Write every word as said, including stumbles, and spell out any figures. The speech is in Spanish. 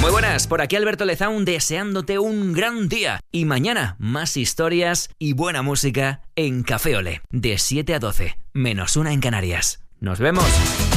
Muy buenas, por aquí Alberto Lezaun deseándote un gran día. Y mañana más historias y buena música en Café Olé, de siete a doce, menos una en Canarias. ¡Nos vemos!